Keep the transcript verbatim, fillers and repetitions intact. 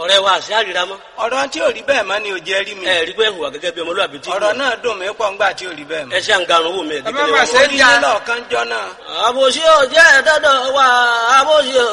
ọ̀rẹ́ wa àṣẹ àríra mọ́. ọ̀rọ̀ tí ò rí bẹ́ẹ̀ mọ́ ni ò jẹ́ rí mi. ẹ rí pé hùwà gẹ́gẹ́ bí ọmọlúwàbí tí. ọ̀rọ̀ náà dùn mí pọ̀ ńgbà tí ò rí bẹ́ẹ̀ mọ́. ẹ ṣe àǹgarun wò mí ẹ̀ ẹ má má ṣe é jà. orí nílò kan jọ náà. àbòsí ò jẹ́ ẹ̀dọ́dọ̀ wa àbòsí ò